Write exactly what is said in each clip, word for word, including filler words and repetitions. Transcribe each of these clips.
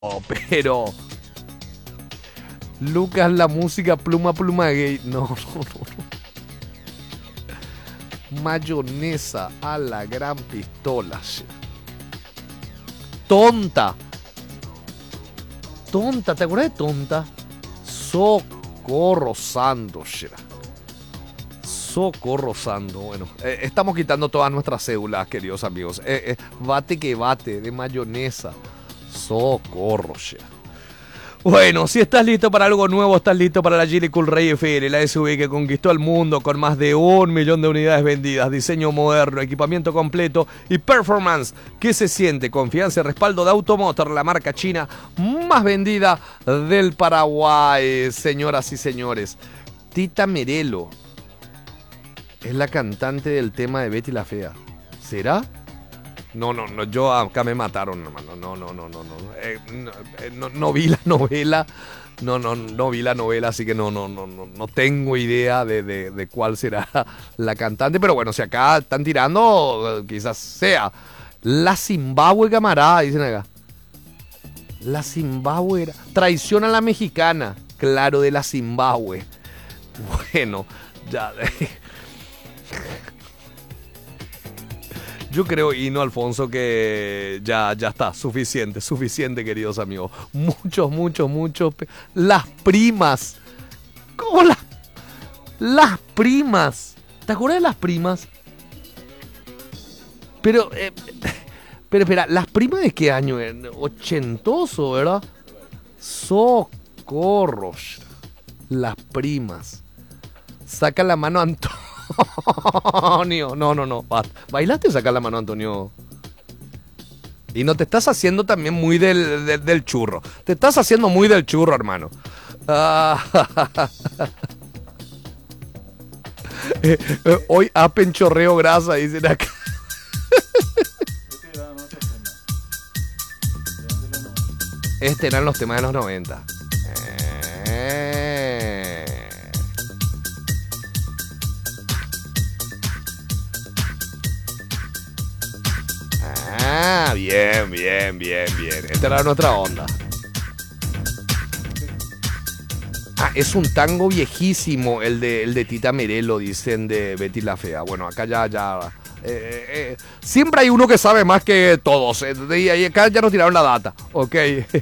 pero... Lucas, la música pluma pluma gay. No, no, no, no. Mayonesa a la gran pistola. Tonta. Tonta, ¿te acuerdas de tonta? Socorro Sando. Socorro Sando. Bueno, eh, estamos quitando todas nuestras cédulas, queridos amigos. Eh, eh, bate que bate de mayonesa. Socorro. Bueno, si estás listo para algo nuevo, estás listo para la Geely Cool Ray F R, la S U V que conquistó el mundo con más de un millón de unidades vendidas, diseño moderno, equipamiento completo y performance que se siente, confianza y respaldo de Automotor, la marca china más vendida del Paraguay, señoras y señores. Tita Merelo es la cantante del tema de Betty la Fea. ¿Será? No, no, no, yo acá me mataron, hermano. No, no, no, no, no. Eh, no, eh, no, no vi la novela. No, no, no vi la novela, así que no, no, no, no, no tengo idea de, de, de cuál será la cantante. Pero bueno, si acá están tirando, quizás sea. La Zimbabue, camarada, dicen acá. La Zimbabue era. Traición a la mexicana. Claro, de la Zimbabue. Bueno, ya. Yo creo, Hino Alfonso, que ya, ya está, suficiente, suficiente, queridos amigos. Muchos, muchos, muchos. Las primas. ¿Cómo las? Las primas. ¿Te acuerdas de las primas? Pero, eh, pero espera, ¿las primas de qué año eran? Ochentoso, ¿verdad? Socorros. Las primas. Saca la mano, Antonio. Antonio, no, no, no. ¿Bailaste sacar la mano, Antonio? Y no te estás haciendo también muy del, del, del churro. Te estás haciendo muy del churro, hermano. Ah, eh, eh, hoy apen chorreo grasa, dicen acá. Este eran los temas de los noventa. Eh. Ah, bien, bien, bien, bien. Esta era nuestra onda. Ah, es un tango viejísimo el de, el de Tita Merelo, dicen, de Betty la Fea. Bueno, acá ya, ya. Eh, eh, siempre hay uno que sabe más que todos. Eh, y acá ya nos tiraron la data. Ok.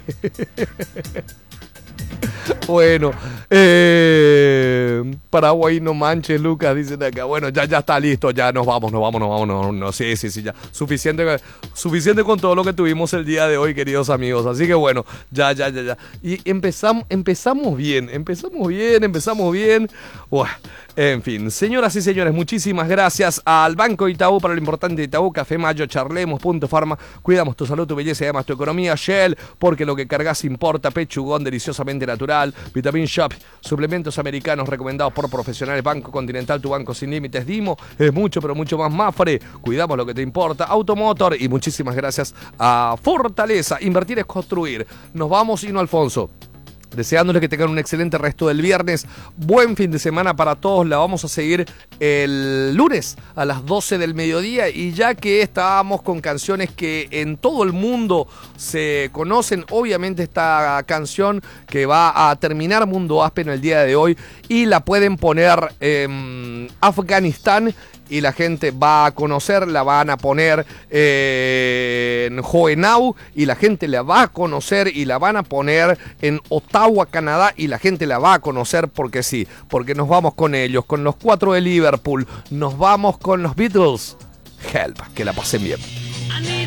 Bueno, eh, Paraguay no manches, Lucas, dicen acá. Bueno, ya, ya está listo, ya nos vamos, nos vamos, nos vamos, no, no, sí, sí, sí, ya. Suficiente, suficiente con todo lo que tuvimos el día de hoy, queridos amigos. Así que bueno, ya, ya, ya, ya. Y empezamos, empezamos bien, empezamos bien, empezamos bien. Uah. En fin, señoras y señores, muchísimas gracias al Banco Itaú para lo importante de Itaú, Café Mayo, Charlemos, Punto Farma. Cuidamos tu salud, tu belleza y además tu economía. Shell, porque lo que cargas importa. Pechugón, deliciosamente natural. Vitamin Shop, suplementos americanos recomendados por profesionales. Banco Continental, tu banco sin límites. Dimo, es mucho, pero mucho más. Mafre, cuidamos lo que te importa. Automotor y muchísimas gracias a Fortaleza. Invertir es construir. Nos vamos, Hino Alfonso. Deseándoles que tengan un excelente resto del viernes. Buen fin de semana para todos. La vamos a seguir el lunes a las doce del mediodía. Y ya que estábamos con canciones que en todo el mundo se conocen, obviamente esta canción que va a terminar Mundo Aspe en el día de hoy y la pueden poner en Afganistán y la gente va a conocer, la van a poner eh, en Hohenau y la gente la va a conocer y la van a poner en Ottawa, Canadá y la gente la va a conocer porque sí, porque nos vamos con ellos, con los cuatro de Liverpool, nos vamos con los Beatles. Help, que la pasen bien.